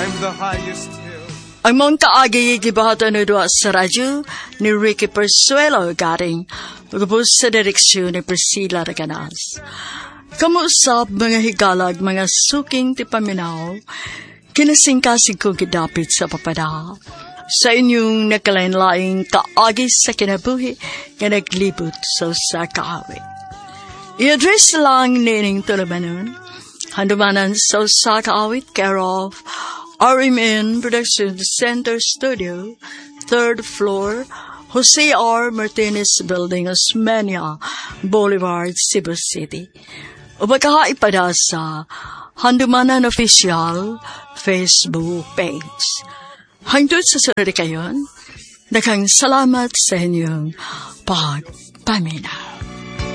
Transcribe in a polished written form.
climb the highest hill. Ang mong kaagi gibahatan na doon sa radyo ni Ricky Persuelo garing pagkapos sa direksyon ni Priscilla Raganas. Kamuusap mga higalag, mga suking tipaminaw, kinasingkasing ko gidapit sa papada. Sa inyong nakalain-laing kaagi sa kinabuhi na naglibot sa kaawit. I-address lang nining tulumanon, handumanan sa kaawit care of RMN Production Center Studio, 3rd floor, Jose R. Martinez Building, Osmeña, Boulevard, Cebu City. O magkakaipada sa Handumanan Official Facebook page. Hangtod sa sunod kayon, daghang salamat sa inyong pagpaminaw.